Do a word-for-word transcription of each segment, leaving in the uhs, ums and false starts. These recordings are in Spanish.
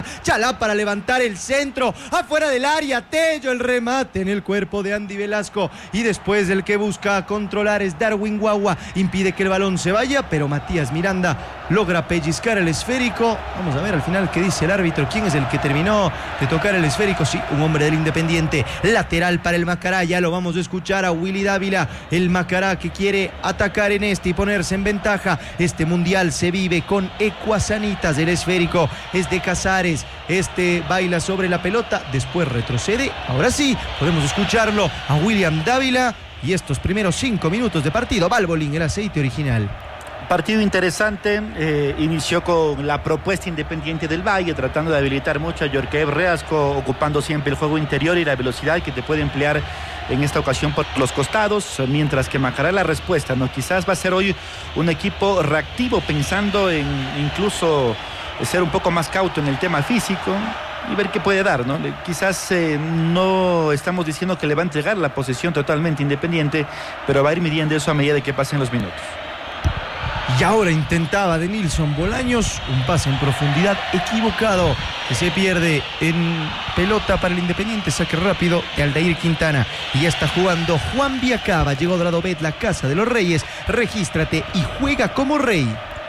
Chalá para levantar el centro, afuera del área, Tello, el remate en el cuerpo de Andy Velasco, y después el que busca controlar es Darwin Guagua, impide que el balón se vaya, pero Matías Miranda logra pellizcar el esférico. Vamos a ver al final qué dice el árbitro, quién es el que terminó de tocar el esférico. Sí, un hombre del Independiente, lateral para el Macará, ya lo vamos a escuchar a Willy Dávila, el Macará que quiere atacar en este y ponerse en ventaja. Este mundial se vive con ecuasanitas, el esférico es de Casares, este baila sobre la pelota, después retrocede, ahora sí, podemos escucharlo a William Dávila y estos primeros cinco minutos de partido. Valvoline, el aceite original. Partido interesante, eh, inició con la propuesta Independiente del Valle, tratando de habilitar mucho a Yorkaev Reasco, ocupando siempre el juego interior y la velocidad que te puede emplear en esta ocasión por los costados, mientras que Macará la respuesta, ¿no? Quizás va a ser hoy un equipo reactivo, pensando en incluso ser un poco más cauto en el tema físico y ver qué puede dar, ¿no? Quizás eh, no estamos diciendo que le va a entregar la posesión totalmente Independiente, pero va a ir midiendo eso a medida de que pasen los minutos. Y ahora intentaba de Nilson Bolaños un pase en profundidad equivocado que se pierde en pelota para el Independiente. Saque rápido de Aldair Quintana. Y ya está jugando Juan Viacaba. Llegó Doradobet, la casa de los reyes. Regístrate y juega como rey.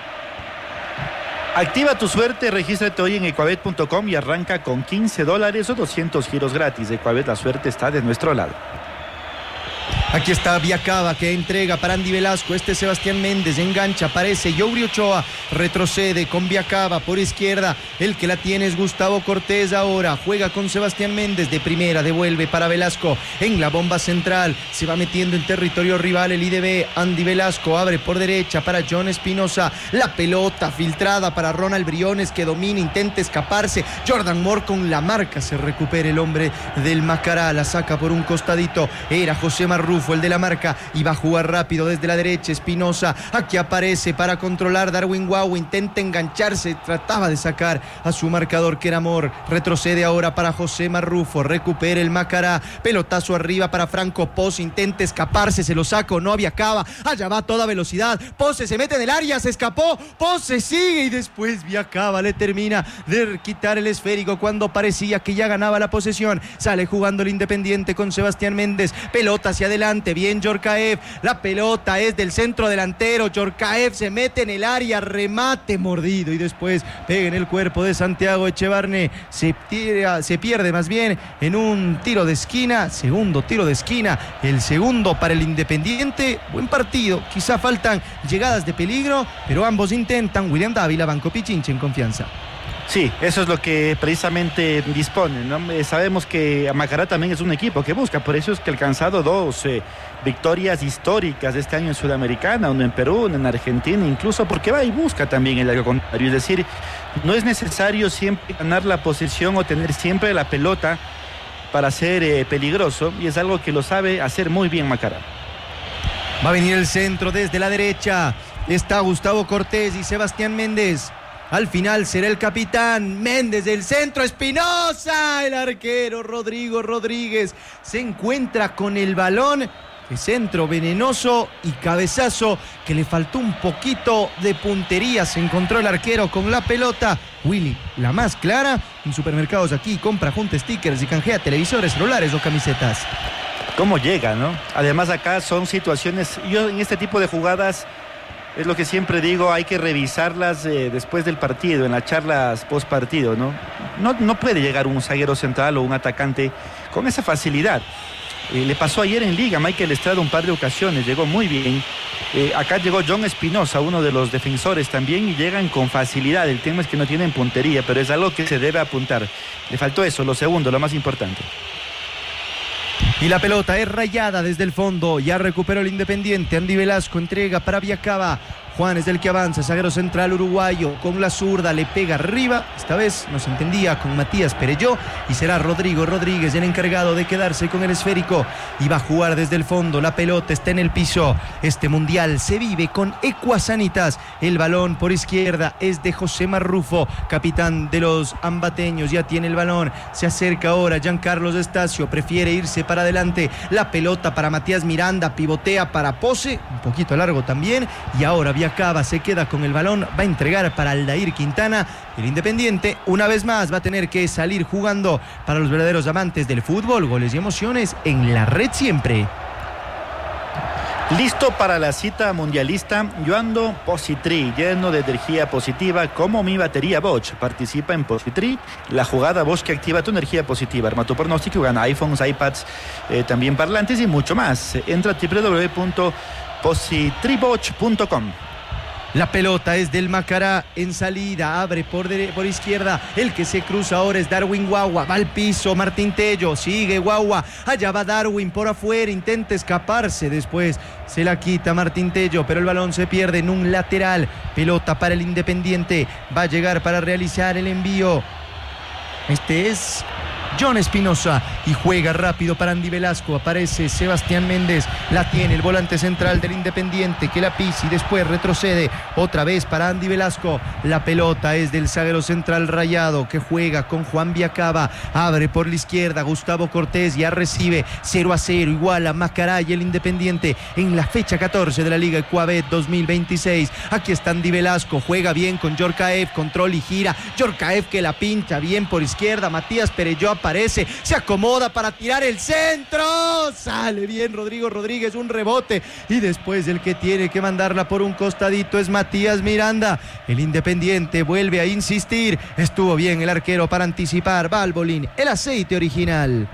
Activa tu suerte, regístrate hoy en ecuabet punto com y arranca con quince dólares o doscientos giros gratis. Ecuabet, la suerte está de nuestro lado. Aquí está Viacaba que entrega para Andy Velasco. Este Sebastián Méndez engancha, aparece Youri Ochoa, retrocede con Viacaba por izquierda. El que la tiene es Gustavo Cortés. Ahora juega con Sebastián Méndez de primera, devuelve para Velasco en la bomba central. Se va metiendo en territorio rival el I D B. Andy Velasco abre por derecha para John Espinosa. La pelota filtrada para Ronald Briones que domina, intenta escaparse. Jordan Moore con la marca, se recupera el hombre del Macará, la saca por un costadito. Era José Marrufo el de la marca y va a jugar rápido desde la derecha. Espinosa aquí aparece para controlar Darwin Guau, intenta engancharse, trataba de sacar a su marcador que era Amor. Retrocede ahora para José Marrufo, recupera el Macará, pelotazo arriba para Franco Pose, intenta escaparse, se lo saca, no había acaba, allá va a toda velocidad, Pose se mete en el área, se escapó, Pose sigue y después Viacaba le termina de quitar el esférico cuando parecía que ya ganaba la posesión. Sale jugando el Independiente con Sebastián Méndez, pelota hacia adelante, bien Yorkaev, la pelota es del centro delantero, Yorkaev se mete en el área, remate mordido y después pega en el cuerpo de Santiago Echevarne, se, tira, se pierde más bien en un tiro de esquina, segundo tiro de esquina, el segundo para el Independiente. Buen partido, quizá faltan llegadas de peligro, pero ambos intentan. William Dávila, Banco Pichincha en confianza. Sí, eso es lo que precisamente dispone, ¿no? Eh, sabemos que Macará también es un equipo que busca, por eso es que ha alcanzado dos eh, victorias históricas este año en Sudamericana, uno en Perú, uno en Argentina, incluso porque va y busca también el algo contrario. Es decir, no es necesario siempre ganar la posesión o tener siempre la pelota para ser eh, peligroso, y es algo que lo sabe hacer muy bien Macará. Va a venir el centro desde la derecha, está Gustavo Cortés y Sebastián Méndez. Al final será el capitán Méndez del centro, Espinosa, el arquero Rodrigo Rodríguez se encuentra con el balón. El centro venenoso y cabezazo que le faltó un poquito de puntería. Se encontró el arquero con la pelota. Willy, la más clara. En supermercados aquí compra junta stickers y canjea televisores, celulares o camisetas. ¿Cómo llega, no? Además acá son situaciones, yo en este tipo de jugadas es lo que siempre digo, hay que revisarlas eh, después del partido, en las charlas post partido, ¿no? No, no puede llegar un zaguero central o un atacante con esa facilidad. Eh, le pasó ayer en Liga, Michael Estrada un par de ocasiones, llegó muy bien. Eh, acá llegó John Espinosa, uno de los defensores también, y llegan con facilidad. El tema es que no tienen puntería, pero es algo que se debe apuntar. Le faltó eso, lo segundo, lo más importante. Y la pelota es rayada desde el fondo. Ya recuperó el Independiente. Andy Velasco entrega para Viacaba. Juan es el que avanza, zaguero central uruguayo, con la zurda le pega arriba, esta vez no se entendía con Matías Perelló, y será Rodrigo Rodríguez el encargado de quedarse con el esférico, y va a jugar desde el fondo, la pelota está en el piso. Este mundial se vive con ecuasanitas, el balón por izquierda es de José Marrufo, capitán de los ambateños, ya tiene el balón, se acerca ahora Giancarlos Estacio, prefiere irse para adelante, la pelota para Matías Miranda, pivotea para Pose, un poquito largo también, y ahora Viacaba se queda con el balón, va a entregar para Aldair Quintana. El Independiente una vez más va a tener que salir jugando para los verdaderos amantes del fútbol. Goles y emociones en la red siempre. Listo para la cita mundialista, yo ando Positri, lleno de energía positiva como mi batería Bosch. Participa en Positri, la jugada Bosch que activa tu energía positiva. Arma tu pronóstico y gana iPhones, iPads, eh, también parlantes y mucho más. Entra a doble u doble u doble u punto positribosch punto com. La pelota es del Macará en salida, abre por, dere- por izquierda, el que se cruza ahora es Darwin Guagua, va al piso Martín Tello, sigue Guagua, allá va Darwin por afuera, intenta escaparse, después se la quita Martín Tello, pero el balón se pierde en un lateral, pelota para el Independiente, va a llegar para realizar el envío, este es John Espinosa y juega rápido para Andy Velasco, aparece Sebastián Méndez, la tiene el volante central del Independiente que la pisa y después retrocede otra vez para Andy Velasco, la pelota es del zaguero central Rayado que juega con Juan Viacaba, abre por la izquierda Gustavo Cortés, ya recibe cero a cero, igual a Macará y el Independiente en la fecha catorce de la Liga Ecuabet dos mil veintiséis, aquí está Andy Velasco, juega bien con Yorkaev, control y gira, Yorkaev que la pincha bien por izquierda, Matías Pereyó aparece, se acomoda para tirar el centro, sale bien Rodrigo Rodríguez, un rebote y después el que tiene que mandarla por un costadito es Matías Miranda. El Independiente vuelve a insistir, estuvo bien el arquero para anticipar, Balbolín, el aceite original.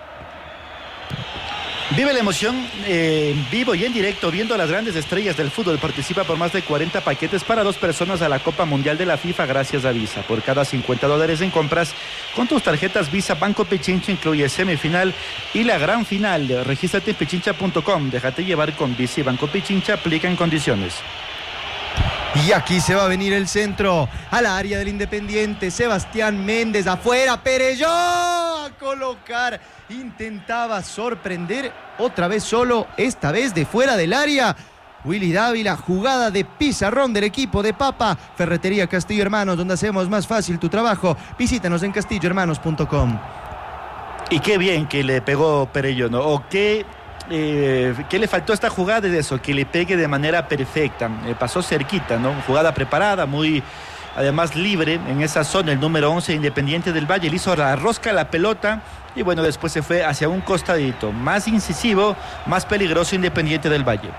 Vive la emoción eh, en vivo y en directo viendo a las grandes estrellas del fútbol. Participa por más de cuarenta paquetes para dos personas a la Copa Mundial de la FIFA gracias a Visa. Por cada cincuenta dólares en compras con tus tarjetas Visa Banco Pichincha incluye semifinal y la gran final. Regístrate en pichincha punto com. Déjate llevar con Visa y Banco Pichincha. Aplica en condiciones. Y aquí se va a venir el centro al área del Independiente. Sebastián Méndez afuera, Pereyó a colocar. Intentaba sorprender otra vez solo, esta vez de fuera del área. Willy Dávila, jugada de pizarrón del equipo de Papa. Ferretería Castillo Hermanos, donde hacemos más fácil tu trabajo. Visítanos en castillo hermanos punto com. Y qué bien que le pegó Pereyó, ¿no? O qué... Eh, ¿Qué le faltó a esta jugada? Es eso, que le pegue de manera perfecta. Eh, pasó cerquita, ¿no? Jugada preparada, muy además libre en esa zona. El número once Independiente del Valle le hizo la rosca a la pelota y bueno, después se fue hacia un costadito. Más incisivo, más peligroso Independiente del Valle.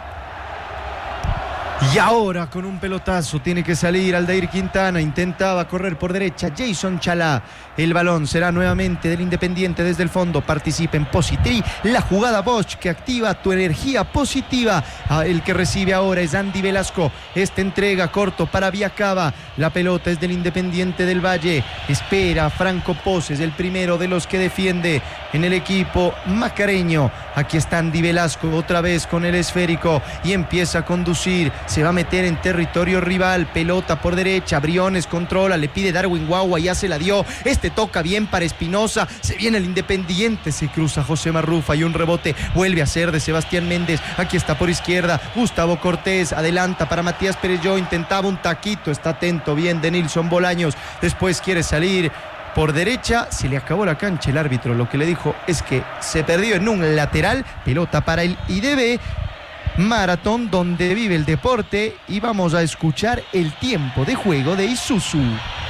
Y ahora con un pelotazo tiene que salir Aldair Quintana, intentaba correr por derecha Jason Chalá, el balón será nuevamente del Independiente desde el fondo, participa en Positri, la jugada Bosch que activa tu energía positiva, el que recibe ahora es Andy Velasco, esta entrega corto para Viacaba, la pelota es del Independiente del Valle, espera Franco Poses, el primero de los que defiende en el equipo macareño, aquí está Andy Velasco otra vez con el esférico y empieza a conducir, se va a meter en territorio rival, pelota por derecha, Briones controla, le pide Darwin Guagua, ya se la dio, este toca bien para Espinosa, se viene el Independiente, se cruza José Marrufa y un rebote vuelve a ser de Sebastián Méndez, aquí está por izquierda, Gustavo Cortés, adelanta para Matías Pereyó, intentaba un taquito, está atento bien de Nilson Bolaños, después quiere salir por derecha, se le acabó la cancha, el árbitro lo que le dijo es que se perdió en un lateral, pelota para el I D B, Maratón donde vive el deporte y vamos a escuchar el tiempo de juego de Isuzu.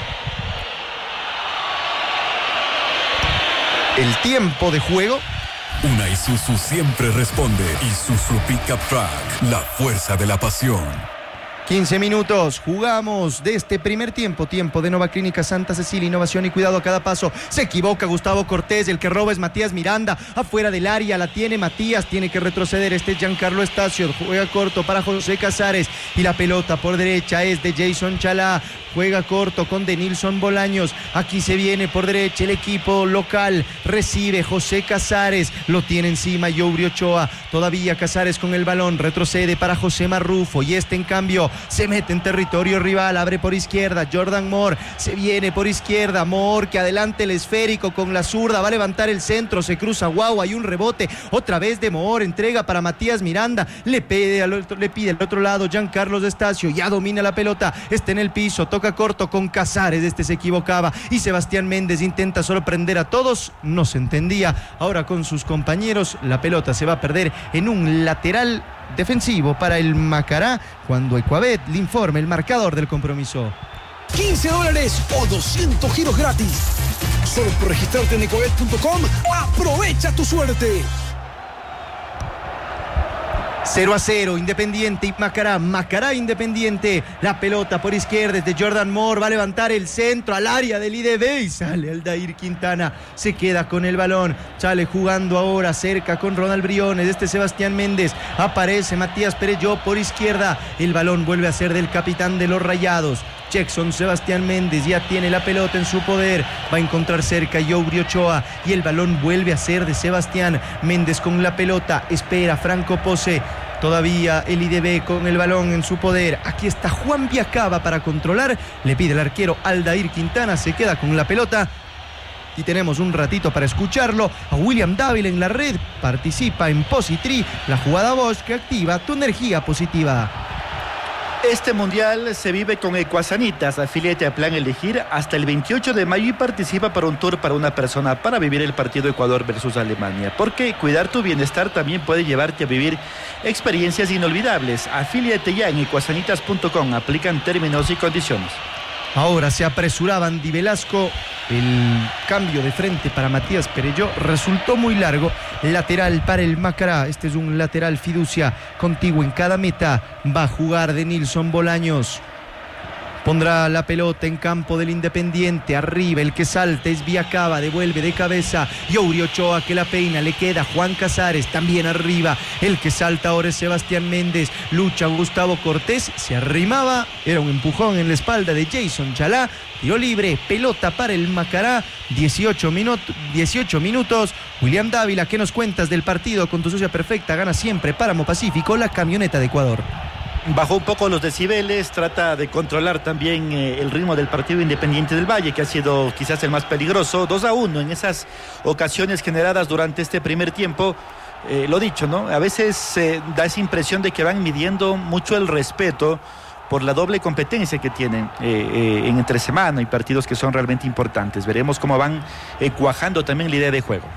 El tiempo de juego. Una Isuzu siempre responde. Isuzu Pickup Truck, la fuerza de la pasión. quince minutos, jugamos de este primer tiempo, tiempo de Nova Clínica Santa Cecilia, innovación y cuidado a cada paso, se equivoca Gustavo Cortés, el que roba es Matías Miranda, afuera del área, la tiene Matías, tiene que retroceder, este es Giancarlo Estacio, juega corto para José Casares, y la pelota por derecha es de Jason Chalá, juega corto con Denilson Bolaños, aquí se viene por derecha el equipo local, recibe José Casares, lo tiene encima Youri Ochoa, todavía Casares con el balón, retrocede para José Marrufo, y este en cambio se mete en territorio rival, abre por izquierda, Jordan Moore, se viene por izquierda, Moore que adelante el esférico con la zurda, va a levantar el centro, se cruza Guau, hay un rebote, otra vez de Moore, entrega para Matías Miranda, le pide al otro, le pide al otro lado Giancarlo Estacio, ya domina la pelota, está en el piso, toca corto con Casares, este se equivocaba, y Sebastián Méndez intenta sorprender a todos, no se entendía, ahora con sus compañeros, la pelota se va a perder en un lateral defensivo para el Macará cuando Ecuabet le informe el marcador del compromiso. quince dólares o doscientos giros gratis. Solo por registrarte en ecuabet punto com, aprovecha tu suerte. cero a cero, Independiente y Macará. Macará Independiente. La pelota por izquierda de Jordan Moore. Va a levantar el centro al área del I D B y sale Aldair Quintana. Se queda con el balón. Sale jugando ahora cerca con Ronald Briones. Este Sebastián Méndez. Aparece Matías Pereyó por izquierda. El balón vuelve a ser del capitán de los Rayados. Jackson Sebastián Méndez ya tiene la pelota en su poder. Va a encontrar cerca Youri Ochoa. Y el balón vuelve a ser de Sebastián Méndez con la pelota. Espera Franco Pose. Todavía el I D B con el balón en su poder. Aquí está Juan Viacaba para controlar. Le pide el arquero Aldair Quintana. Se queda con la pelota. Y tenemos un ratito para escucharlo a William Dávila en la red. Participa en Positri, la jugada voz que activa tu energía positiva. Este mundial se vive con Ecuasanitas. Afíliate a Plan Elegir hasta el veintiocho de mayo y participa para un tour para una persona para vivir el partido Ecuador versus Alemania. Porque cuidar tu bienestar también puede llevarte a vivir experiencias inolvidables. Afíliate ya en ecuasanitas punto com. Aplican términos y condiciones. Ahora se apresuraba Andy Velasco. El cambio de frente para Matías Pereyó resultó muy largo. Lateral para el Macará. Este es un lateral fiducia contigo en cada meta. Va a jugar de Nilson Bolaños. Pondrá la pelota en campo del Independiente. Arriba el que salta es Viacaba. Devuelve de cabeza Youri Ochoa que la peina. Le queda Juan Casares. También arriba. El que salta ahora es Sebastián Méndez. Lucha Gustavo Cortés. Se arrimaba. Era un empujón en la espalda de Jason Chalá. Tiro libre. Pelota para el Macará. dieciocho minutos. dieciocho minutos. William Dávila, ¿qué nos cuentas del partido con tu socia perfecta? Gana siempre Páramo Pacífico, la camioneta de Ecuador. Bajó un poco los decibeles, trata de controlar también eh, el ritmo del partido Independiente del Valle, que ha sido quizás el más peligroso. dos a uno en esas ocasiones generadas durante este primer tiempo. Eh, lo dicho, ¿no? A veces eh, da esa impresión de que van midiendo mucho el respeto por la doble competencia que tienen eh, eh, en entre semana y partidos que son realmente importantes. Veremos cómo van eh, cuajando también la idea de juego.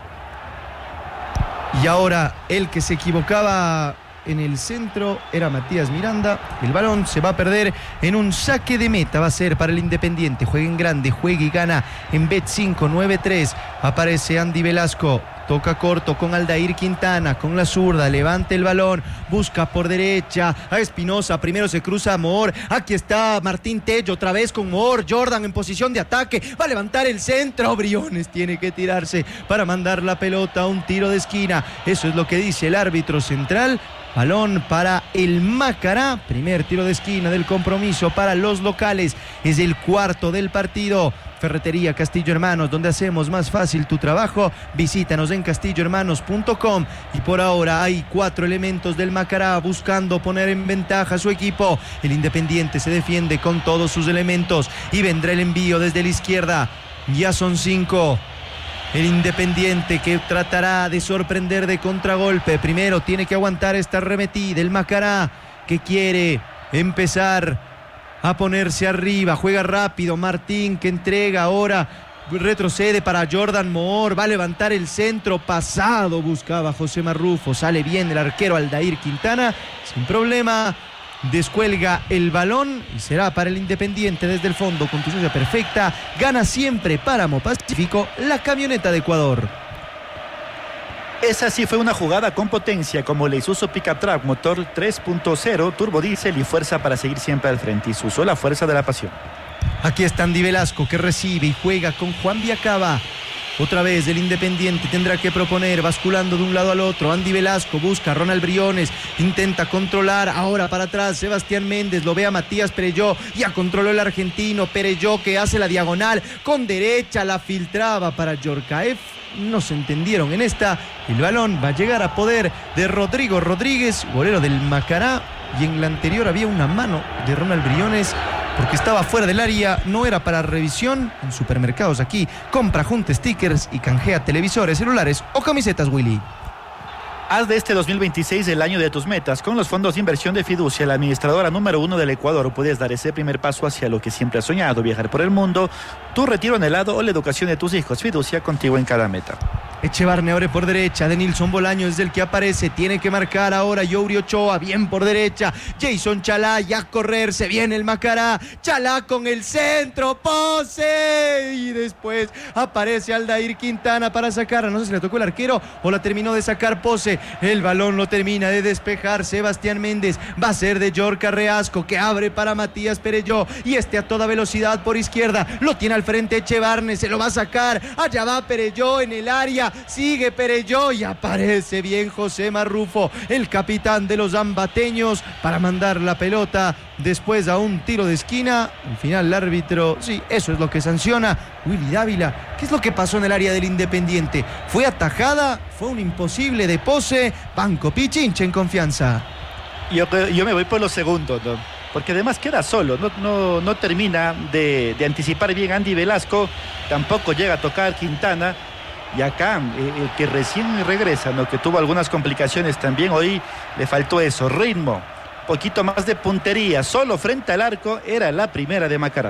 Y ahora el que se equivocaba en el centro era Matías Miranda. El balón se va a perder en un saque de meta. Va a ser para el Independiente. Juega en grande, juega y gana en Bet cinco nueve tres. Aparece Andy Velasco. Toca corto con Aldair Quintana, con la zurda, levanta el balón, busca por derecha a Espinosa, primero se cruza a Moore, aquí está Martín Tello otra vez con Moore, Jordan en posición de ataque, va a levantar el centro, Briones tiene que tirarse para mandar la pelota a un tiro de esquina, eso es lo que dice el árbitro central. Balón para el Macará, primer tiro de esquina del compromiso para los locales, es el cuarto del partido. Ferretería Castillo Hermanos, donde hacemos más fácil tu trabajo. Visítanos en castillo hermanos punto com. Y por ahora hay cuatro elementos del Macará buscando poner en ventaja a su equipo. El Independiente se defiende con todos sus elementos y vendrá el envío desde la izquierda. Ya son cinco. El Independiente que tratará de sorprender de contragolpe. Primero tiene que aguantar esta arremetida. El Macará que quiere empezar a ponerse arriba, juega rápido, Martín que entrega ahora, retrocede para Jordan Moore, va a levantar el centro, pasado, buscaba José Marrufo, sale bien el arquero Aldair Quintana, sin problema, descuelga el balón y será para el Independiente desde el fondo con tu socia perfecta, gana siempre Páramo Pacífico, la camioneta de Ecuador. Esa sí fue una jugada con potencia, como el Isuzu Pickup Truck, motor tres punto cero, turbo diésel y fuerza para seguir siempre al frente. Isuzu, la fuerza de la pasión. Aquí está Andy Velasco que recibe y juega con Juan Viacaba. Otra vez el Independiente tendrá que proponer, basculando de un lado al otro. Andy Velasco busca a Ronald Briones, intenta controlar, ahora para atrás Sebastián Méndez, lo ve a Matías Pereyó, ya controló el argentino, Pereyó que hace la diagonal, con derecha la filtraba para Yorkaev. No se entendieron en esta, el balón va a llegar a poder de Rodrigo Rodríguez, golero del Macará, y en la anterior había una mano de Ronald Briones porque estaba fuera del área, no era para revisión. En supermercados aquí, compra junta stickers y canjea televisores, celulares o camisetas Willy. Haz de este dos mil veintiséis el año de tus metas. Con los fondos de inversión de Fiducia, la administradora número uno del Ecuador, puedes dar ese primer paso hacia lo que siempre has soñado, viajar por el mundo, tu retiro anhelado o la educación de tus hijos. Fiducia, contigo en cada meta. Echevarne abre por derecha, de Nilson Bolaños es el que aparece, tiene que marcar ahora Youri Ochoa, bien por derecha, Jason Chalá ya a correr, se viene el Macará, Chalá con el centro, pose, y después aparece Aldair Quintana para sacarla, no sé si le tocó el arquero o la terminó de sacar Pose, el balón lo termina de despejar Sebastián Méndez, va a ser de Yorka Reasco, que abre para Matías Perelló, y este a toda velocidad por izquierda, lo tiene al frente Echevarne, se lo va a sacar, allá va Perelló en el área, sigue Perelló y aparece bien José Marrufo, el capitán de los ambateños, para mandar la pelota después a un tiro de esquina. Al final el árbitro, sí, eso es lo que sanciona Willy Dávila. ¿Qué es lo que pasó en el área del Independiente? ¿Fue atajada? ¿Fue un imposible de Pose? Banco Pichincha en confianza. Yo, yo me voy por los segundos, ¿no? Porque además queda solo, no, no, no termina de, de anticipar bien Andy Velasco, tampoco llega a tocar Quintana. Y acá, eh, el que recién regresa, ¿no? Que tuvo algunas complicaciones también, hoy le faltó eso, ritmo, poquito más de puntería, solo frente al arco, era la primera de Macará.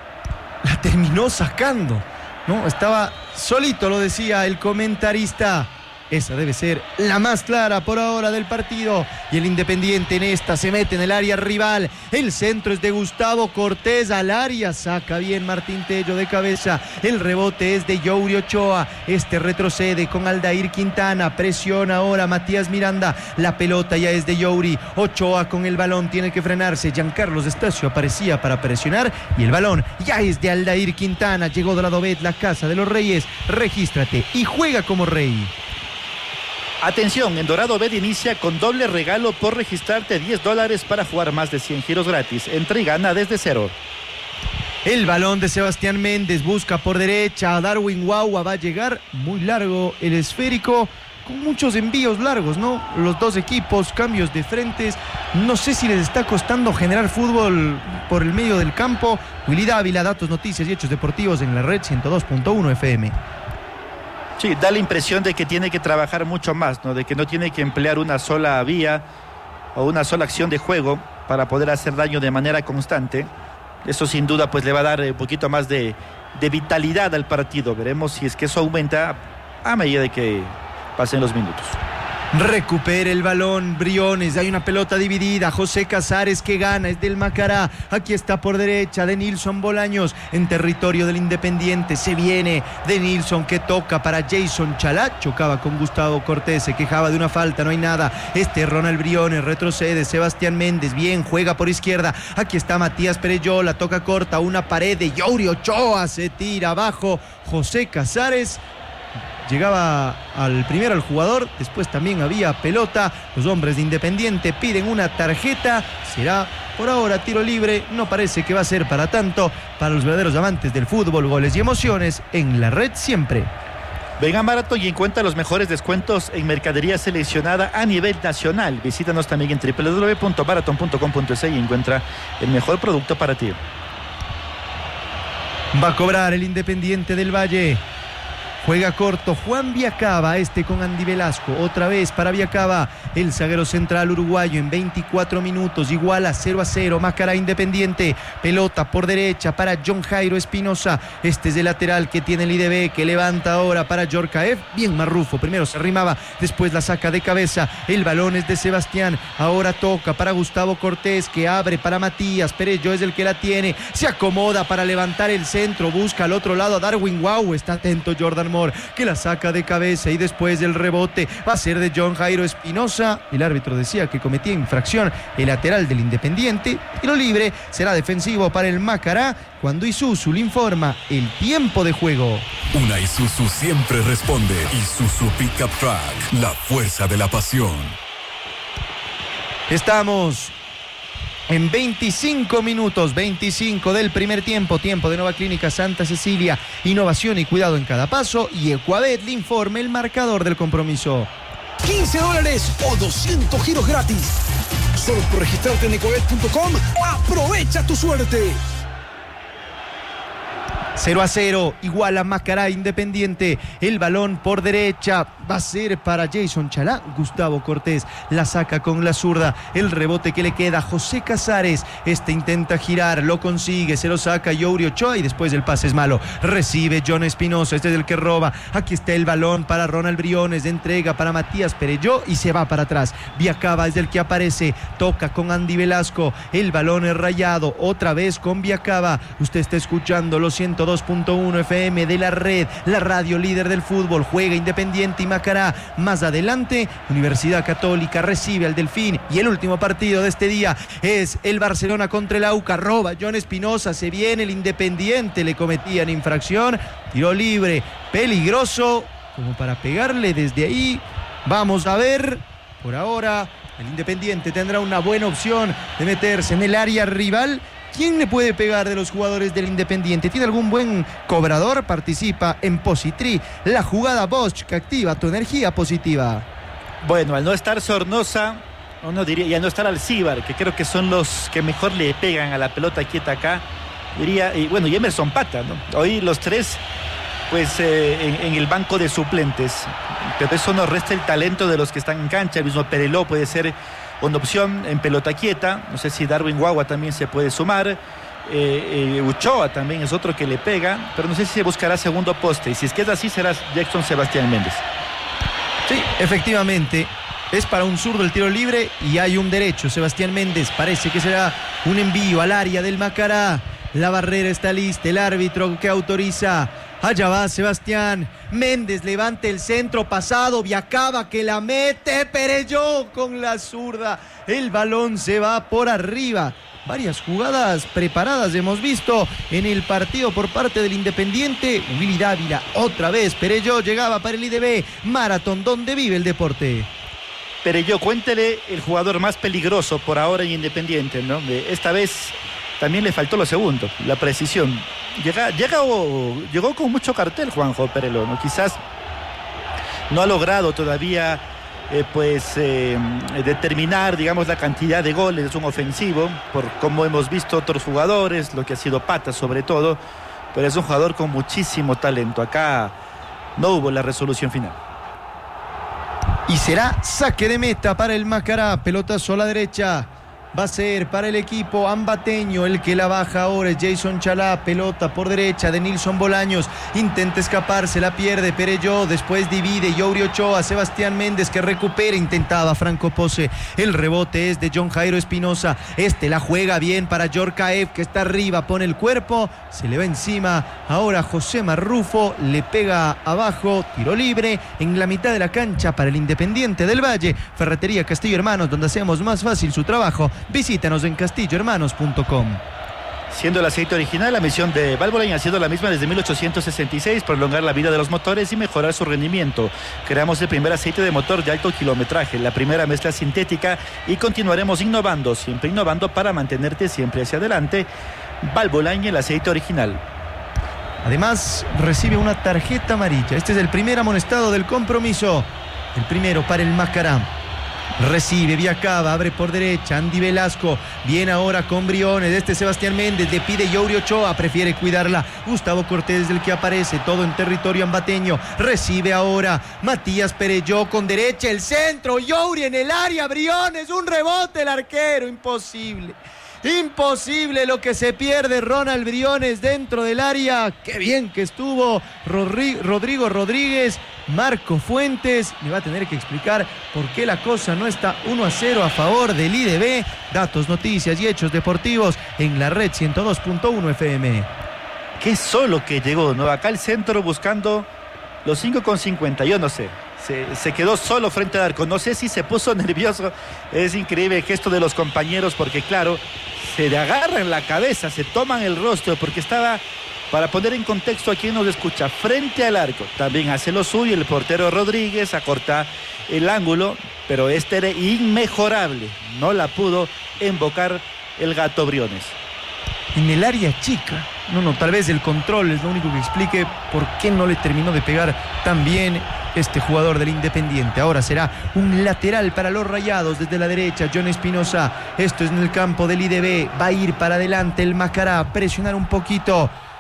La terminó sacando, ¿no? Estaba solito, lo decía el comentarista. Esa debe ser la más clara por ahora del partido. Y el Independiente en esta se mete en el área rival. El centro es de Gustavo Cortés al área. Saca bien Martín Tello de cabeza. El rebote es de Youri Ochoa. Este retrocede con Aldair Quintana. Presiona ahora Matías Miranda. La pelota ya es de Youri. Ochoa con el balón tiene que frenarse. Giancarlos Estacio aparecía para presionar. Y el balón ya es de Aldair Quintana. Llegó Doradovet, la casa de los Reyes. Regístrate y juega como rey. Atención, en Dorado Bet inicia con doble regalo por registrarte diez dólares para jugar más de cien giros gratis. Entra y gana desde cero. El balón de Sebastián Méndez busca por derecha. Darwin Guagua va a llegar muy largo el esférico, con muchos envíos largos, ¿no? Los dos equipos, cambios de frentes. No sé si les está costando generar fútbol por el medio del campo. Willy Dávila, datos, noticias y hechos deportivos en la red ciento dos punto uno F M. Sí, da la impresión de que tiene que trabajar mucho más, ¿no? De que no tiene que emplear una sola vía o una sola acción de juego para poder hacer daño de manera constante. Eso sin duda pues le va a dar un poquito más de, de vitalidad al partido. Veremos si es que eso aumenta a medida de que pasen los minutos. Recupera el balón Briones, hay una pelota dividida, José Casares que gana, es del Macará, aquí está por derecha de Nilson Bolaños en territorio del Independiente, se viene de Nilson que toca para Jason Chalá, chocaba con Gustavo Cortés, se quejaba de una falta, no hay nada, este Ronald Briones, retrocede Sebastián Méndez, bien, juega por izquierda, aquí está Matías Perelló, la toca corta, una pared de Youri Ochoa, se tira abajo, José Casares. Llegaba al primero al jugador, después también había pelota, los hombres de Independiente piden una tarjeta, será por ahora tiro libre, no parece que va a ser para tanto, para los verdaderos amantes del fútbol, goles y emociones, en la red siempre. Venga barato y encuentra los mejores descuentos en mercadería seleccionada a nivel nacional. Visítanos también en doble u doble u doble u punto baraton punto com punto es y encuentra el mejor producto para ti. Va a cobrar el Independiente del Valle. Juega corto Juan Viacaba, este con Andy Velasco, otra vez para Viacaba, el zaguero central uruguayo en veinticuatro minutos, iguala cero a cero, Macará Independiente, pelota por derecha para John Jairo Espinosa, este es el lateral que tiene el I D B, que levanta ahora para Yorkaev, bien Marrufo, primero se arrimaba, después la saca de cabeza, el balón es de Sebastián, ahora toca para Gustavo Cortés, que abre para Matías, Perelló es el que la tiene, se acomoda para levantar el centro, busca al otro lado a Darwin Guau, está atento Jordan Moore, que la saca de cabeza y después del rebote va a ser de John Jairo Espinosa. El árbitro decía que cometía infracción el lateral del Independiente. Tiro libre será defensivo para el Macará cuando Isuzu le informa el tiempo de juego. Una Isuzu siempre responde. Isuzu Pickup Truck, la fuerza de la pasión. Estamos en veinticinco minutos, veinticinco del primer tiempo, tiempo de Nueva Clínica Santa Cecilia, innovación y cuidado en cada paso, y Ecuabet le informe el marcador del compromiso. quince dólares o doscientos giros gratis. Solo por registrarte en ecuabet punto com, aprovecha tu suerte. cero a cero, igual a Macará Independiente. El balón por derecha va a ser para Jason Chalá. Gustavo Cortés la saca con la zurda. El rebote que le queda a José Casares. Este intenta girar, lo consigue, se lo saca Youri Ochoa y después el pase es malo. Recibe John Espinosa, este es el que roba. Aquí está el balón para Ronald Briones. De entrega para Matías Perelló y se va para atrás. Viacaba es el que aparece. Toca con Andy Velasco. El balón es rayado. Otra vez con Viacaba. Usted está escuchando los ciento dos punto uno F M de la red, la radio líder del fútbol. Juega Independiente y Macará. Más adelante, Universidad Católica recibe al Delfín. Y el último partido de este día es el Barcelona contra el Aucas. Roba John Espinosa. Se viene el Independiente. Le cometían infracción. Tiro libre. Peligroso. Como para pegarle desde ahí. Vamos a ver. Por ahora, el Independiente tendrá una buena opción de meterse en el área rival. ¿Quién le puede pegar de los jugadores del Independiente? ¿Tiene algún buen cobrador? Participa en Positri. La jugada Bosch que activa tu energía positiva. Bueno, al no estar Sornosa, uno diría, y al no estar Alcíbar, que creo que son los que mejor le pegan a la pelota quieta acá, diría, y bueno, y Emerson Pata, ¿no? Hoy los tres, pues eh, en, en el banco de suplentes. Pero eso no resta el talento de los que están en cancha. El mismo Pereló puede ser una opción en pelota quieta. No sé si Darwin Guagua también se puede sumar. Eh, eh, Uchoa también es otro que le pega, pero no sé si se buscará segundo poste. Y si es que es así, será Jackson Sebastián Méndez. Sí, efectivamente. Es para un zurdo el tiro libre y hay un derecho. Sebastián Méndez, parece que será un envío al área del Macará. La barrera está lista, el árbitro que autoriza. Allá va Sebastián Méndez, levanta el centro pasado, Viacaba que la mete, Perelló con la zurda. El balón se va por arriba. Varias jugadas preparadas hemos visto en el partido por parte del Independiente. Willy Dávila, otra vez, Perelló llegaba para el I D B. Maratón, donde vive el deporte. Perelló, cuéntele el jugador más peligroso por ahora en Independiente, ¿no? Esta vez también le faltó lo segundo, la precisión. Llega, llega o, llegó con mucho cartel Juanjo Perelló, ¿no? Quizás no ha logrado todavía eh, pues eh, determinar, digamos, la cantidad de goles. Es un ofensivo, por como hemos visto otros jugadores, lo que ha sido Pata sobre todo, pero es un jugador con muchísimo talento. Acá no hubo la resolución final. Y será saque de meta para el Macará. Pelotazo a la derecha. Va a ser para el equipo ambateño. El que la baja ahora es Jason Chalá. Pelota por derecha de Nilson Bolaños. Intenta escaparse, la pierde Perelló. Después divide Youri Ochoa. Sebastián Méndez que recupera. Intentaba Franco Pose. El rebote es de John Jairo Espinosa. Este la juega bien para Yorkaev, que está arriba. Pone el cuerpo. Se le va encima. Ahora José Marrufo le pega abajo. Tiro libre en la mitad de la cancha para el Independiente del Valle. Ferretería Castillo Hermanos, donde hacemos más fácil su trabajo. Visítanos en castillo hermanos punto com. Siendo el aceite original, la misión de Valvoline ha sido la misma desde mil ochocientos sesenta y seis, prolongar la vida de los motores y mejorar su rendimiento. Creamos el primer aceite de motor de alto kilometraje, la primera mezcla sintética, y continuaremos innovando, siempre innovando para mantenerte siempre hacia adelante. Valvoline, el aceite original. Además, recibe una tarjeta amarilla. Este es el primer amonestado del compromiso. El primero para el Macará. Recibe Viacaba, abre por derecha Andy Velasco, viene ahora con Briones, este Sebastián Méndez, le pide Youri Ochoa, prefiere cuidarla. Gustavo Cortés del que aparece, todo en territorio ambateño. Recibe ahora Matías Perelló con derecha, el centro, Youri en el área, Briones, un rebote, el arquero, imposible. Imposible lo que se pierde Ronald Briones dentro del área. Qué bien que estuvo Rodrigo Rodríguez. Marco Fuentes me va a tener que explicar por qué la cosa no está uno a cero a favor del I D B. Datos, noticias y hechos deportivos en la red ciento dos punto uno F M. Qué solo que llegó, ¿no? Acá el centro buscando los cinco con cincuenta, yo no sé. Se, se quedó solo frente al arco. No sé si se puso nervioso. Es increíble el gesto de los compañeros, porque claro, se le agarran la cabeza, se toman el rostro, porque estaba, para poner en contexto a quien nos escucha, frente al arco. También hace lo suyo el portero Rodríguez, acorta el ángulo, pero este era inmejorable. No la pudo embocar el Gato Briones. En el área chica. No, no, tal vez el control es lo único que explique por qué no le terminó de pegar tan bien este jugador del Independiente. Ahora será un lateral para los Rayados desde la derecha. John Espinosa. Esto es en el campo del I D B. Va a ir para adelante el Macará. Presionar un poquito.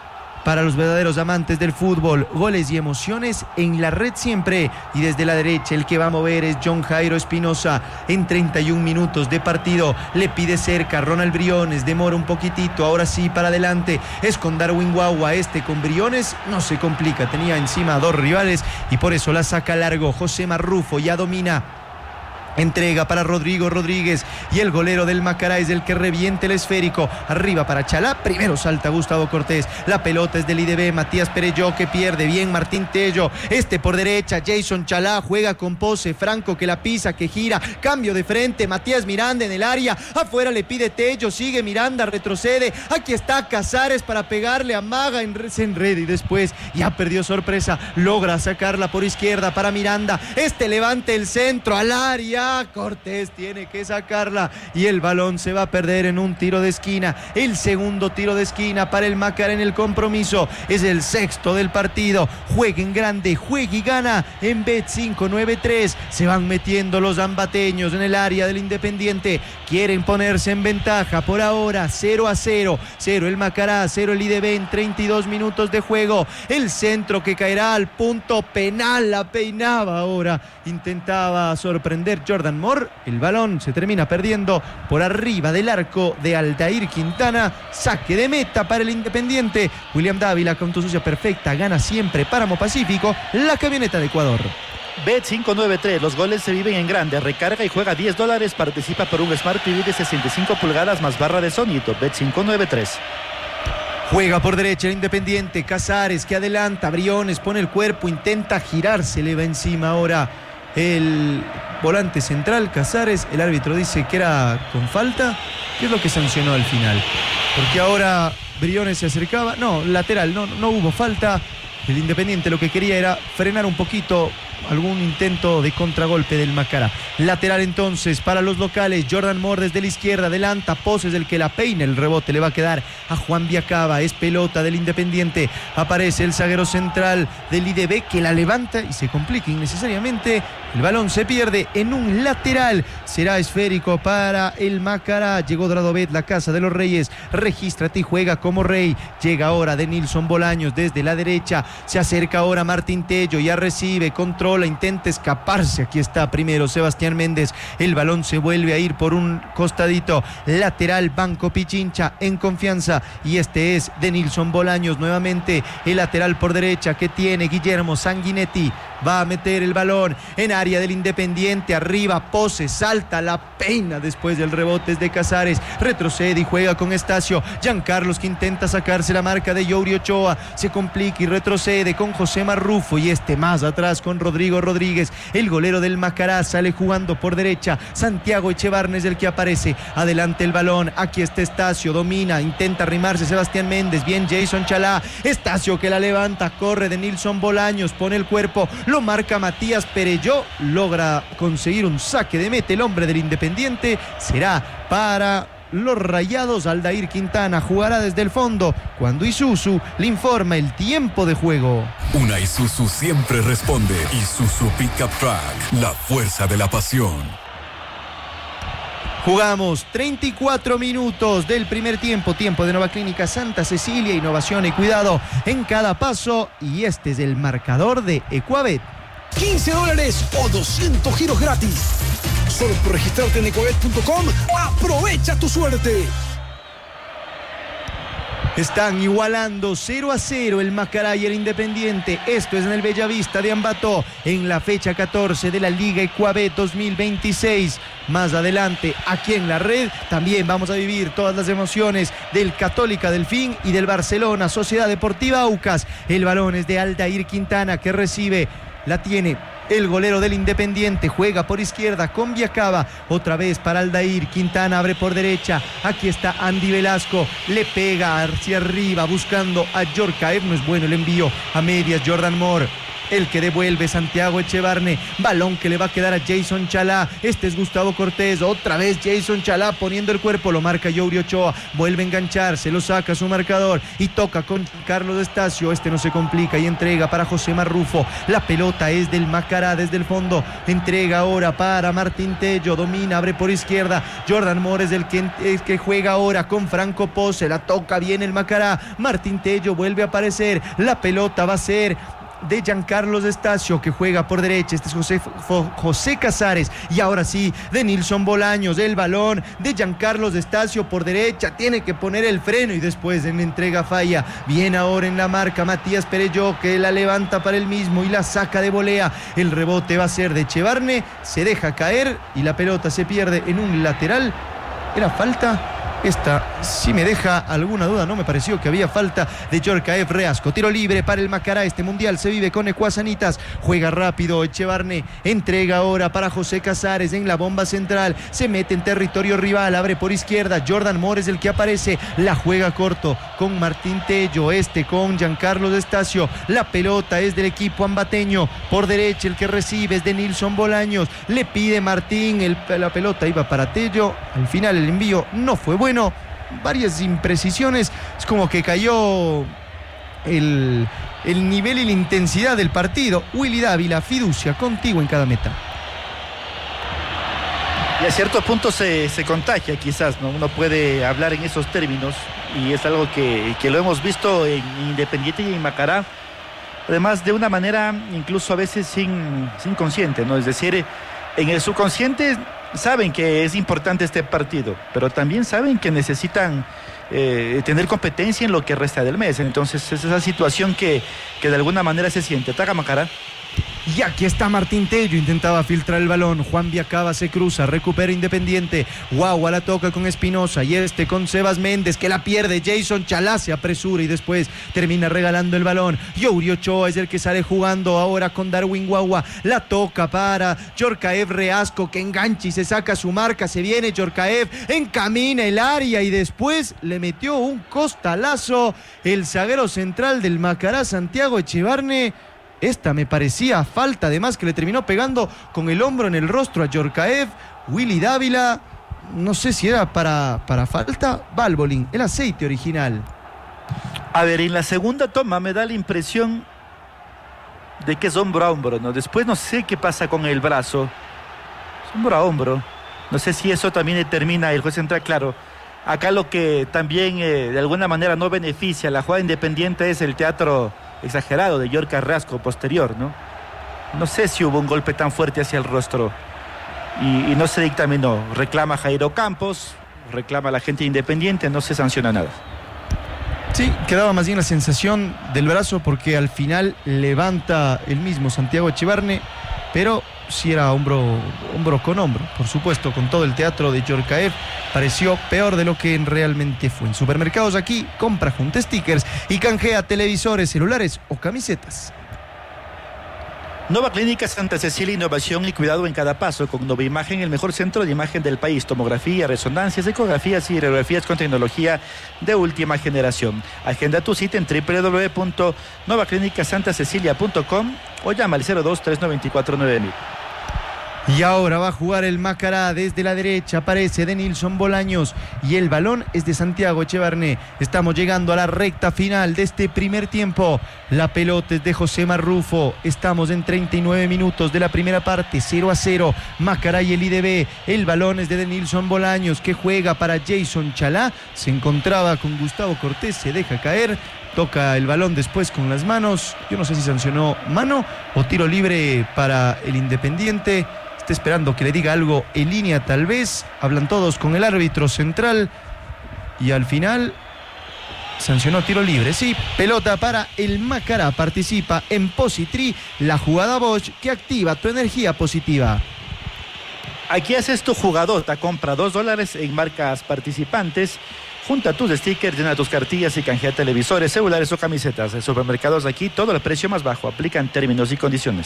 para los verdaderos amantes del fútbol. Goles y emociones en la red siempre. Y desde la derecha el que va a mover es John Jairo Espinosa. En treinta y un minutos de partido le pide cerca Ronald Briones, demora un poquitito, ahora sí para adelante, es con Darwin Guagua. Este con Briones no se complica, tenía encima a dos rivales y por eso la saca largo. José Marrufo ya domina. Entrega para Rodrigo Rodríguez y el golero del Macará es el que reviente el esférico. Arriba para Chalá, primero salta Gustavo Cortés. La pelota es del I D B, Matías Perelló que pierde bien Martín Tello. Este por derecha, Jason Chalá juega con pose. Franco que la pisa, que gira, cambio de frente. Matías Miranda en el área, afuera le pide Tello, sigue Miranda, retrocede. Aquí está Casares para pegarle a Maga, en, se enreda y después ya perdió sorpresa. Logra sacarla por izquierda para Miranda. Este levante el centro al área. Cortés tiene que sacarla y el balón se va a perder en un tiro de esquina. El segundo tiro de esquina para el Macará en el compromiso. Es el sexto del partido. Jueguen grande, juegue y gana en Bet cinco nueve tres. Se van metiendo los ambateños en el área del Independiente. Quieren ponerse en ventaja. Por ahora cero a cero. cero el Macará, cero el I D B en treinta y dos minutos de juego. El centro que caerá al punto penal. La peinaba ahora. Intentaba sorprender Jordan Moore, el balón se termina perdiendo por arriba del arco de Aldair Quintana. Saque de meta para el Independiente. William Dávila con tu sucia perfecta, gana siempre Páramo Pacífico, la camioneta de Ecuador. Bet cinco nueve tres, los goles se viven en grande. Recarga y juega diez dólares. Participa por un Smart T V de sesenta y cinco pulgadas más barra de sonido. Bet cinco nueve tres. Juega por derecha el Independiente. Casares que adelanta, Briones pone el cuerpo, intenta girar, se le va encima ahora el volante central, Casares. El árbitro dice que era con falta. ¿Qué es lo que sancionó al final? Porque ahora Briones se acercaba. No, lateral, no, no hubo falta. El Independiente lo que quería era frenar un poquito algún intento de contragolpe del Macará. Lateral entonces para los locales. Jordan Moore desde la izquierda, adelanta, Poses el que la peina, el rebote le va a quedar a Juan Viacaba. Es pelota del Independiente. Aparece el zaguero central del I D B que la levanta y se complica innecesariamente. El balón se pierde en un lateral. Será esférico para el Macará. Llegó Dradovet, la casa de los Reyes. Regístrate y juega como rey. Llega ahora de Nilson Bolaños desde la derecha. Se acerca ahora Martín Tello. Ya recibe, controla, intenta escaparse. Aquí está primero Sebastián Méndez. El balón se vuelve a ir por un costadito. Lateral Banco Pichincha en confianza. Y este es de Nilson Bolaños nuevamente. El lateral por derecha que tiene Guillermo Sanguinetti. Va a meter el balón en área del Independiente. Arriba Pose, salta, la peina después del rebote de Casares. Retrocede y juega con Estacio. Giancarlos que intenta sacarse la marca de Youri Ochoa. Se complica y retrocede con José Marrufo. Y este más atrás con Rodrigo Rodríguez. El golero del Macará sale jugando por derecha. Santiago Echevarnes el que aparece. Adelante el balón. Aquí está Estacio. Domina. Intenta arrimarse Sebastián Méndez. Bien Jason Chalá. Estacio que la levanta. Corre de Nilson Bolaños. Pone el cuerpo. Lo marca Matías Perelló, logra conseguir un saque de meta el hombre del Independiente. Será para los Rayados. Aldair Quintana jugará desde el fondo cuando Isuzu le informa el tiempo de juego. Una Isuzu siempre responde. Isuzu Pickup Truck, la fuerza de la pasión. Jugamos treinta y cuatro minutos del primer tiempo, tiempo de Nueva Clínica Santa Cecilia, innovación y cuidado en cada paso, y este es el marcador de Ecuabet. quince dólares o doscientos giros gratis. Solo por registrarte en ecuabet punto com, aprovecha tu suerte. Están igualando cero a cero el Macará y el Independiente. Esto es en el Bellavista de Ambato, en la fecha catorce de la Liga Ecuabet dos mil veintiséis. Más adelante, aquí en la red, también vamos a vivir todas las emociones del Católica Delfín y del Barcelona Sociedad Deportiva Aucas. El balón es de Aldair Quintana que recibe, la tiene el golero del Independiente, juega por izquierda con Viacaba, otra vez para Aldair Quintana, abre por derecha, aquí está Andy Velasco, le pega hacia arriba buscando a Yorkaev, no es bueno el envío a medias. Jordan Moore el que devuelve Santiago Echevarne, balón que le va a quedar a Jason Chalá, este es Gustavo Cortés, otra vez Jason Chalá poniendo el cuerpo, lo marca Yuri Ochoa, vuelve a enganchar, se lo saca su marcador y toca con Carlos Estacio, este no se complica y entrega para José Marrufo, la pelota es del Macará desde el fondo, entrega ahora para Martín Tello, domina, abre por izquierda, Jordan Mores el que, el que juega ahora con Franco Pose, la toca bien el Macará, Martín Tello vuelve a aparecer, la pelota va a ser de Giancarlos Estacio que juega por derecha, este es José, José Casares y ahora sí de Nilson Bolaños, el balón de Giancarlos Estacio por derecha, tiene que poner el freno y después en entrega falla, bien ahora en la marca Matías Perelló que la levanta para él mismo y la saca de volea, el rebote va a ser de Echevarne, se deja caer y la pelota se pierde en un lateral, ¿era falta? Esta sí me deja alguna duda, no me pareció que había falta de Djorkaeff Reasco. Tiro libre para el Macará, este mundial se vive con Ecuasanitas, juega rápido Echevarne, entrega ahora para José Casares en la bomba central, se mete en territorio rival, abre por izquierda, Jordan Mores el que aparece, la juega corto con Martín Tello, este con Giancarlo Estacio, la pelota es del equipo ambateño, por derecha el que recibe es de Nilson Bolaños, le pide Martín, el, la pelota iba para Tello, al final el envío no fue bueno. Bueno, varias imprecisiones, es como que cayó el, el nivel y la intensidad del partido. Willy Dávila, fiducia contigo en cada meta. Y a cierto punto se, se contagia quizás, ¿no? Uno puede hablar en esos términos y es algo que, que lo hemos visto en Independiente y en Macará, además de una manera incluso a veces sin, sin consciente, ¿no? Es decir, en el subconsciente saben que es importante este partido, pero también saben que necesitan eh, tener competencia en lo que resta del mes. Entonces es esa situación que, que de alguna manera se siente. Ataca Macará. Y aquí está Martín Tello, intentaba filtrar el balón, Juan Viacaba se cruza, recupera Independiente, Guagua la toca con Espinosa y este con Sebas Méndez que la pierde, Jason Chalá se apresura y después termina regalando el balón, Yuri Ochoa es el que sale jugando ahora con Darwin Guagua, la toca para Djorkaeff Reasco que engancha y se saca su marca, se viene Djorkaeff, encamina el área y después le metió un costalazo el zaguero central del Macará, Santiago Echevarne. Esta me parecía falta, además que le terminó pegando con el hombro en el rostro a Djorkaeff. Willy Dávila, no sé si era para, para falta. Valvoline, el aceite original. A ver, en la segunda toma me da la impresión de que es hombro a hombro, ¿no? Después no sé qué pasa con el brazo. Es hombro a hombro. No sé si eso también determina el juez central, claro. Acá lo que también eh, de alguna manera no beneficia a la jugada Independiente es el teatro exagerado de Djorkaeff Reasco posterior, ¿no? No sé si hubo un golpe tan fuerte hacia el rostro y, y no se dictaminó. Reclama Jairo Campos, reclama la gente Independiente, no se sanciona nada. Sí, quedaba más bien la sensación del brazo porque al final levanta el mismo Santiago Echevarne, pero sí era hombro, hombro con hombro, por supuesto, con todo el teatro de Djorkaeff, pareció peor de lo que realmente fue. En Supermercados Aquí, compra junto stickers y canjea televisores, celulares o camisetas. Nueva Clínica Santa Cecilia, innovación y cuidado en cada paso. Con Nova Imagen, el mejor centro de imagen del país. Tomografía, resonancias, ecografías y radiografías con tecnología de última generación. Agenda tu cita en doble u doble u doble u punto nova clínica santa cecilia punto com o llama al cero dos tres nueve cuatro nueve mil. Y ahora va a jugar el Macará desde la derecha, aparece de Nilson Bolaños y el balón es de Santiago Echevarne. Estamos llegando a la recta final de este primer tiempo. La pelota es de José Marrufo. Estamos en treinta y nueve minutos de la primera parte, cero a cero. Macará y el I D B. El balón es de Nilson Bolaños que juega para Jason Chalá. Se encontraba con Gustavo Cortés, se deja caer. Toca el balón después con las manos. Yo no sé si sancionó mano o tiro libre para el Independiente. Está esperando que le diga algo en línea tal vez. Hablan todos con el árbitro central y al final sancionó tiro libre. Sí, pelota para el Macará. Participa en Positri, la jugada Bosch que activa tu energía positiva. Aquí haces tu jugadota, compra dos dólares en marcas participantes. Junta tus stickers, llena tus cartillas y canjea televisores, celulares o camisetas. En Supermercados Aquí, todo el precio más bajo. Aplican términos y condiciones.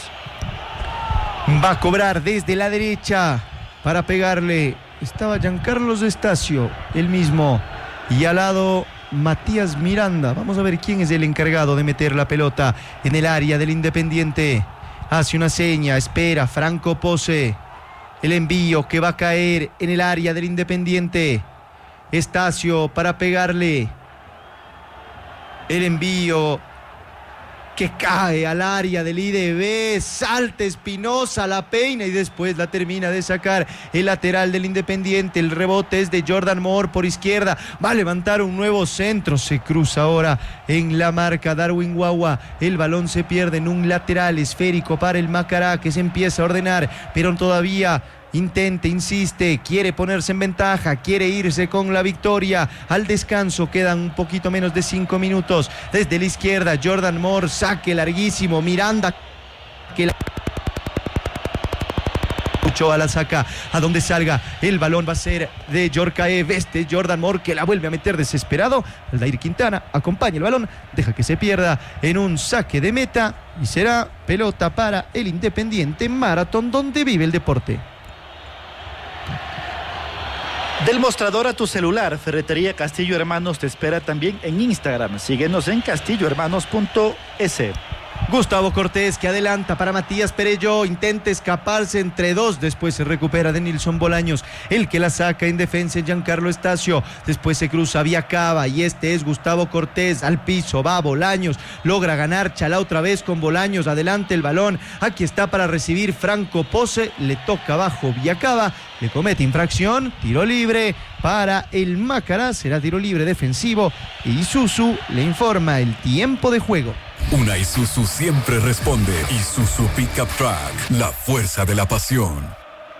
Va a cobrar desde la derecha para pegarle. Estaba Giancarlos Estacio, el mismo. Y al lado Matías Miranda. Vamos a ver quién es el encargado de meter la pelota en el área del Independiente. Hace una seña, espera Franco Pose. El envío que va a caer en el área del Independiente. Estacio para pegarle. El envío que cae al área del I D B, salta Espinosa, la peina y después la termina de sacar el lateral del Independiente. El rebote es de Jordan Moore por izquierda, va a levantar un nuevo centro, se cruza ahora en la marca Darwin Guagua. El balón se pierde en un lateral esférico para el Macará, que se empieza a ordenar, pero todavía intenta, insiste, quiere ponerse en ventaja, quiere irse con la victoria. Al descanso quedan un poquito menos de cinco minutos. Desde la izquierda, Jordan Moore, saque larguísimo, Miranda que la... Ochoa la saca a donde salga, el balón va a ser de Yorkaev. Este Jordan Moore que la vuelve a meter desesperado. Aldair Quintana acompaña el balón, deja que se pierda en un saque de meta y será pelota para el Independiente Maratón, donde vive el deporte. Del mostrador a tu celular, Ferretería Castillo Hermanos te espera también en Instagram. Síguenos en castillo hermanos punto es. Gustavo Cortés que adelanta para Matías Perello, intenta escaparse entre dos, después se recupera de Nilson Bolaños, el que la saca en defensa Giancarlo Estacio, después se cruza Viacaba y este es Gustavo Cortés, al piso va Bolaños, logra ganar Chalá otra vez con Bolaños, adelante el balón, aquí está para recibir Franco Pose, le toca abajo Viacaba, le comete infracción, tiro libre para el Macará, será tiro libre defensivo y Isuzu le informa el tiempo de juego. Una Isuzu siempre responde. Isuzu Pickup Truck, la fuerza de la pasión.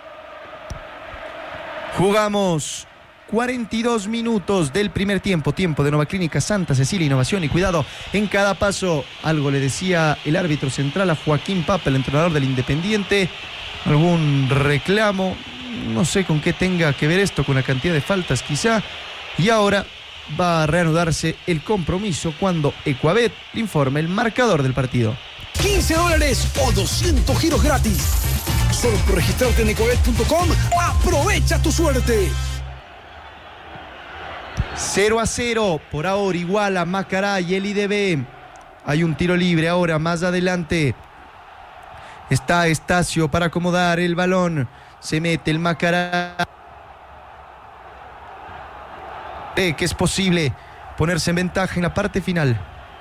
Jugamos cuarenta y dos minutos del primer tiempo, tiempo de Nova Clínica Santa Cecilia, innovación y cuidado en cada paso. Algo le decía el árbitro central a Joaquín Papa, el entrenador del Independiente. Algún reclamo, no sé con qué tenga que ver esto, con la cantidad de faltas quizá. Y ahora va a reanudarse el compromiso cuando Ecuabet informe el marcador del partido. quince dólares o doscientos giros gratis. Solo por registrarte en ecuabet punto com. Aprovecha tu suerte. cero a cero. Por ahora igual a Macará y el I D B. Hay un tiro libre ahora más adelante. Está Estacio para acomodar el balón. Se mete el Macará. Que es posible ponerse en ventaja en la parte final.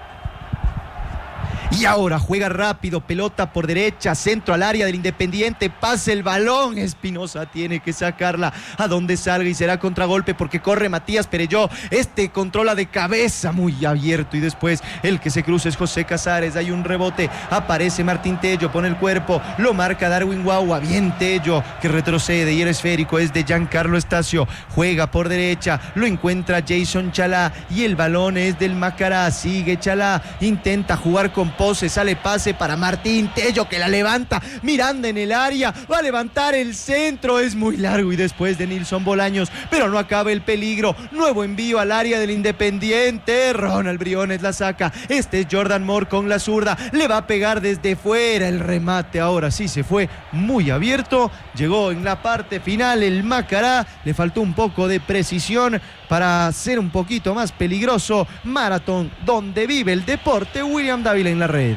Y ahora juega rápido, pelota por derecha, centro al área del Independiente, pasa el balón, Espinosa tiene que sacarla a donde salga y será contragolpe porque corre Matías Perello, este controla de cabeza muy abierto y después el que se cruza es José Casares, hay un rebote, aparece Martín Tello, pone el cuerpo, lo marca Darwin Guagua, bien Tello que retrocede y el esférico es de Giancarlo Estacio, juega por derecha, lo encuentra Jason Chalá y el balón es del Macará, sigue Chalá, intenta jugar con Pose, sale pase para Martín Tello que la levanta, Miranda en el área, va a levantar el centro, es muy largo y después de Nilson Bolaños, pero no acaba el peligro, nuevo envío al área del Independiente, Ronald Briones la saca, este es Jordan Moore con la zurda, le va a pegar desde fuera, el remate ahora sí se fue muy abierto, llegó en la parte final el Macará, le faltó un poco de precisión para ser un poquito más peligroso. Maratón, donde vive el deporte. William Dávila en la red.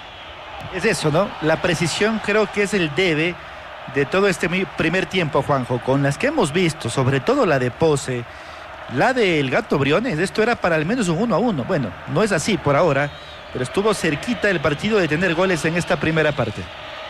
Es eso, ¿no? La precisión creo que es el debe de todo este primer tiempo, Juanjo, con las que hemos visto, sobre todo la de Pose, la del Gato Briones, esto era para al menos un uno a uno. Bueno, no es así por ahora, pero estuvo cerquita el partido de tener goles en esta primera parte.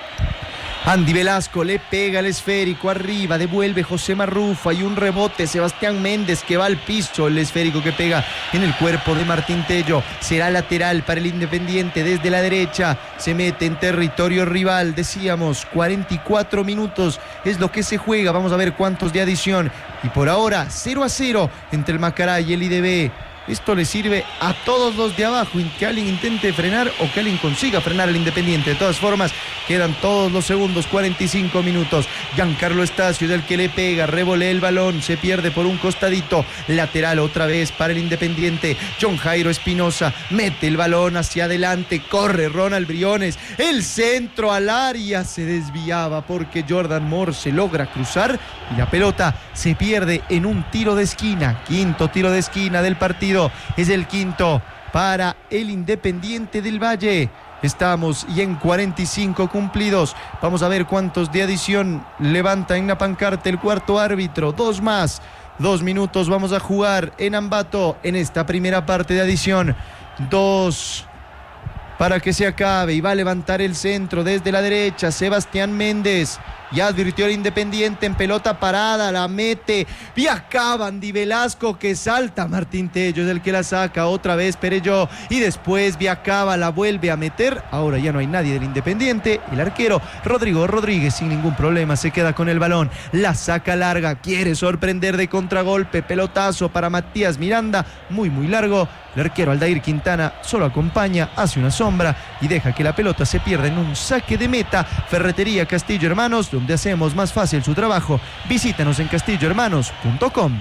Andy Velasco le pega el esférico arriba, devuelve José Marrufo, hay un rebote, Sebastián Méndez que va al piso, el esférico que pega en el cuerpo de Martín Tello, será lateral para el Independiente desde la derecha, se mete en territorio rival, decíamos cuarenta y cuatro minutos es lo que se juega, vamos a ver cuántos de adición y por ahora cero a cero entre el Macará y el I D B. Esto le sirve a todos los de abajo, que alguien intente frenar o que alguien consiga frenar al Independiente. De todas formas, quedan todos los segundos, cuarenta y cinco minutos. Giancarlo Estacio es el que le pega, revolea el balón, se pierde por un costadito. Lateral otra vez para el Independiente. John Jairo Espinosa mete el balón hacia adelante, corre Ronald Briones. El centro al área se desviaba porque Jordan Moore se logra cruzar y la pelota se pierde en un tiro de esquina. Quinto tiro de esquina del partido. partido. Es el quinto para el Independiente del Valle. Estamos y en cuarenta y cinco cumplidos. Vamos a ver cuántos de adición levanta en la pancarta el cuarto árbitro. Dos más. Dos minutos vamos a jugar en Ambato en esta primera parte de adición. Dos para que se acabe y va a levantar el centro desde la derecha Sebastián Méndez. Ya advirtió el Independiente en pelota parada, la mete, y acaba Andy Velasco que salta, Martín Tello es el que la saca, otra vez Perelló, y después Viacaba la vuelve a meter, ahora ya no hay nadie del Independiente, el arquero Rodrigo Rodríguez sin ningún problema se queda con el balón, la saca larga, quiere sorprender de contragolpe, pelotazo para Matías Miranda, muy muy largo, el arquero Aldair Quintana solo acompaña, hace una sombra y deja que la pelota se pierda en un saque de meta. Ferretería Castillo Hermanos, donde hacemos más fácil su trabajo. Visítanos en castillo hermanos punto com.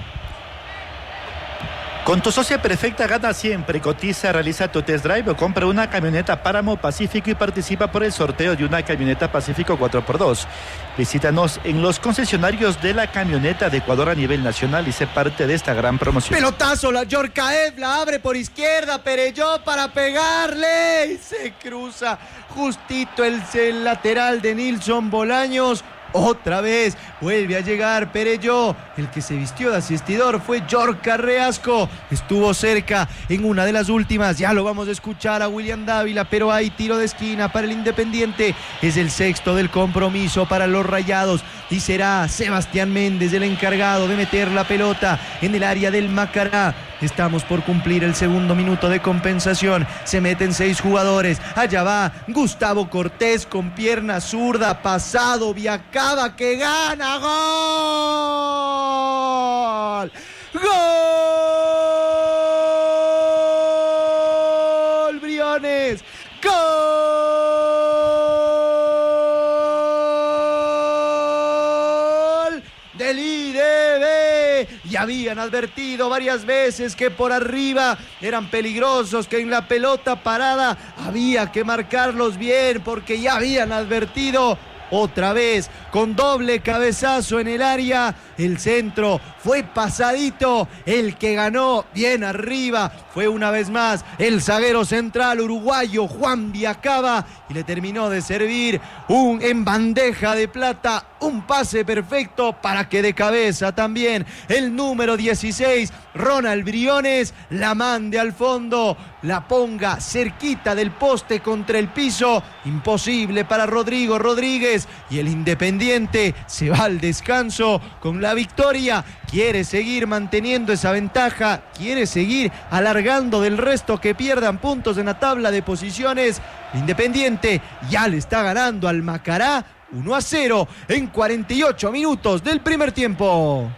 Con tu socia perfecta gana siempre. Cotiza, realiza tu test drive o compra una camioneta Páramo Pacífico y participa por el sorteo de una camioneta Pacífico cuatro por dos. Visítanos en los concesionarios de la camioneta de Ecuador a nivel nacional y sé parte de esta gran promoción. Pelotazo, la Yorkaev la abre por izquierda, Perelló para pegarle y se cruza justito el, el lateral de Nilson Bolaños. Otra vez vuelve a llegar Perelló. El que se vistió de asistidor fue Yorka Reasco. Estuvo cerca en una de las últimas. Ya lo vamos a escuchar a William Dávila, pero hay tiro de esquina para el Independiente. Es el sexto del compromiso para los Rayados. Y será Sebastián Méndez el encargado de meter la pelota en el área del Macará. Estamos por cumplir el segundo minuto de compensación. Se meten seis jugadores. Allá va Gustavo Cortés con pierna zurda. Pasado Viacaba que gana. ¡Gol! ¡Gol! Briones. ¡Gol! Del I D B. Ya habían advertido varias veces que por arriba eran peligrosos, que en la pelota parada había que marcarlos bien porque ya habían advertido. Otra vez con doble cabezazo en el área, el centro fue pasadito, el que ganó bien arriba fue una vez más el zaguero central uruguayo Juan Viacaba y le terminó de servir un en bandeja de plata, un pase perfecto para que de cabeza también el número dieciséis Ronald Briones la mande al fondo, la ponga cerquita del poste contra el piso, imposible para Rodrigo Rodríguez y el Independiente se va al descanso con la victoria, quiere seguir manteniendo esa ventaja, quiere seguir alargando del resto que pierdan puntos en la tabla de posiciones. El Independiente ya le está ganando al Macará uno a cero en cuarenta y ocho minutos del primer tiempo.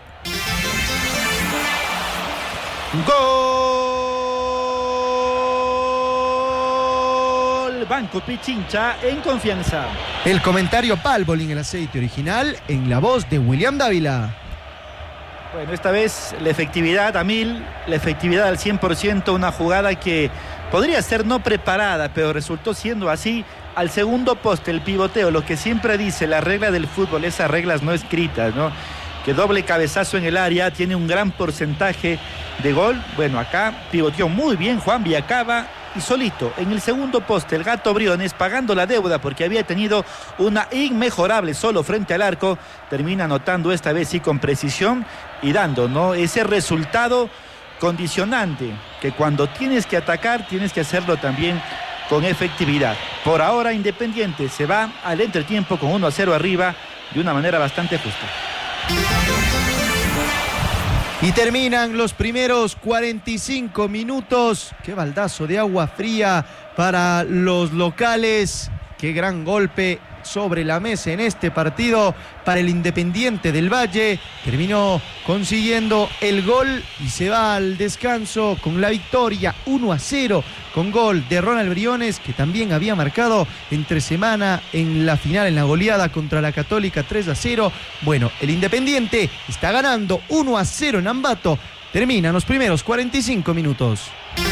Gol Banco Pichincha en confianza. El comentario Palvolin, el aceite original, en la voz de William Dávila. Bueno, esta vez la efectividad a mil, la efectividad al cien por ciento, una jugada que podría ser no preparada, pero resultó siendo así. Al segundo poste, el pivoteo, lo que siempre dice la regla del fútbol, esas reglas no escritas, ¿no? Que doble cabezazo en el área tiene un gran porcentaje de gol. Bueno, acá pivoteó muy bien Juan Viacaba y solito en el segundo poste el Gato Briones, pagando la deuda porque había tenido una inmejorable solo frente al arco, termina anotando esta vez sí con precisión y dando, ¿no?, ese resultado condicionante que cuando tienes que atacar tienes que hacerlo también con efectividad. Por ahora Independiente se va al entretiempo con uno a cero arriba de una manera bastante justa. Y terminan los primeros cuarenta y cinco minutos. Qué baldazo de agua fría para los locales. Qué gran golpe sobre la mesa en este partido para el Independiente del Valle. Terminó consiguiendo el gol y se va al descanso con la victoria uno a cero con gol de Ronald Briones, que también había marcado entre semana en la final, en la goleada contra la Católica tres a cero. Bueno, el Independiente está ganando uno a cero en Ambato. Terminan los primeros cuarenta y cinco minutos.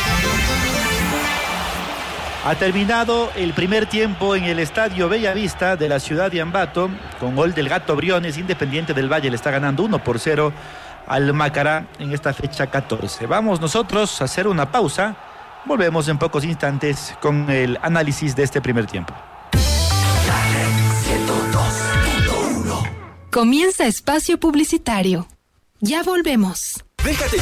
Ha terminado el primer tiempo en el Estadio Bellavista de la ciudad de Ambato con gol del Gato Briones. Independiente del Valle le está ganando uno por cero al Macará en esta fecha catorce. Vamos nosotros a hacer una pausa. Volvemos en pocos instantes con el análisis de este primer tiempo. ciento dos punto uno. Comienza espacio publicitario. Ya volvemos. Déjate